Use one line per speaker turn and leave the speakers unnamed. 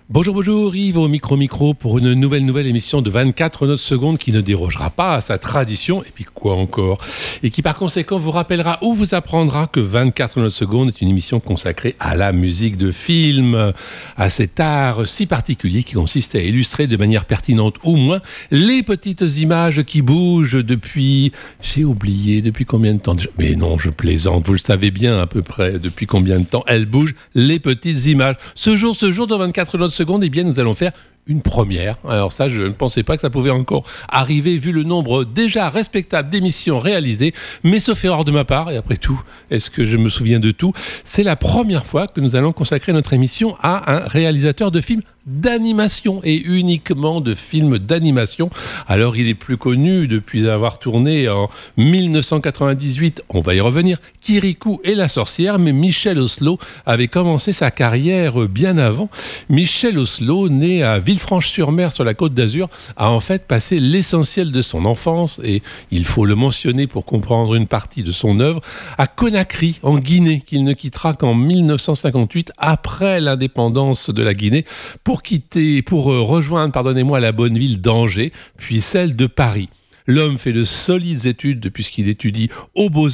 Bonjour, bonjour, Yves au micro pour une nouvelle émission de 24 notes secondes qui ne dérogera pas à sa tradition, et puis quoi encore, et qui par conséquent vous rappellera ou vous apprendra que 24 notes secondes est une émission consacrée à la musique de film, à cet art si particulier qui consiste à illustrer de manière pertinente au moins les petites images qui bougent depuis, j'ai oublié, depuis combien de temps, mais non, je plaisante, vous le savez bien à peu près depuis combien de temps elles bougent, les petites images. Ce jour dans 24 notes secondes, eh bien, nous allons faire une première. Alors ça, je ne pensais pas que ça pouvait encore arriver vu le nombre déjà respectable d'émissions réalisées, mais sauf erreur de ma part, et après tout, est-ce que je me souviens de tout ? C'est la première fois que nous allons consacrer notre émission à un réalisateur de films d'animation et uniquement de films d'animation. Alors il est plus connu depuis avoir tourné en 1998, on va y revenir, Kirikou et la sorcière, mais Michel Oslo avait commencé sa carrière bien avant. Michel Oslo, né à Villefranche-sur-Mer sur la Côte d'Azur, a en fait passé l'essentiel de son enfance, et il faut le mentionner pour comprendre une partie de son œuvre, à Conakry, en Guinée, qu'il ne quittera qu'en 1958, après l'indépendance de la Guinée, pour rejoindre la bonne ville d'Angers, puis celle de Paris. L'homme fait de solides études puisqu'il étudie aux Beaux-Arts